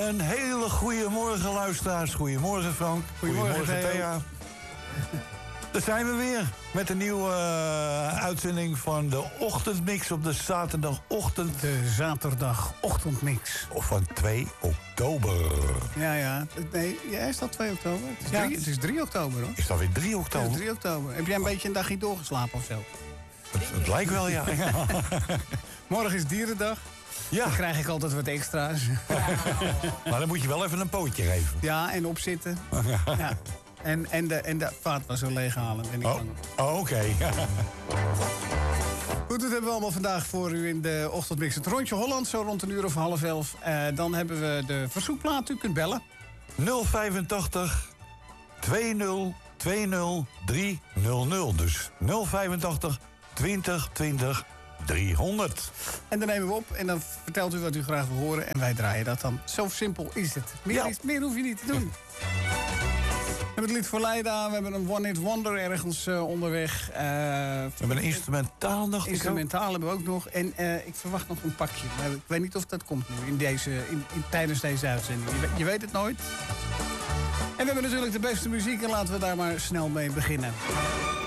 Een hele goede morgen, luisteraars. Goedemorgen, Frank. Goedemorgen, Thea. Daar zijn we weer met een nieuwe uitzending van de ochtendmix op de zaterdagochtend. De zaterdagochtendmix. Van 2 oktober. Ja. Nee, is dat 2 oktober? Het is 3 oktober, hoor. Is dat weer 3 oktober? Het is 3 oktober. Heb jij een beetje een dagje doorgeslapen of zo? Het lijkt wel, ja. Morgen is Dierendag. Ja. Dan krijg ik altijd wat extra's. Maar dan moet je wel even een pootje geven. Ja, en opzitten. Ja. En de vaatwasser leeghalen. Oké. Goed, dat hebben we allemaal vandaag voor u in de ochtendmix. Het rondje Holland, zo rond 10:30. Dan hebben we de verzoekplaat. U kunt bellen. 085 20 20 300. Dus 085 20 20 300. En dan nemen we op en dan vertelt u wat u graag wil horen. En wij draaien dat dan. Zo simpel is het. Meer hoef je niet te doen. We hebben het lied voor Leida. We hebben een one-hit wonder ergens onderweg. We hebben een instrumentaal nog. Instrumentaal hebben we ook nog. En ik verwacht nog een pakje. Maar ik weet niet of dat komt nu tijdens deze uitzending. Je weet het nooit. En we hebben natuurlijk de beste muziek. En laten we daar maar snel mee beginnen.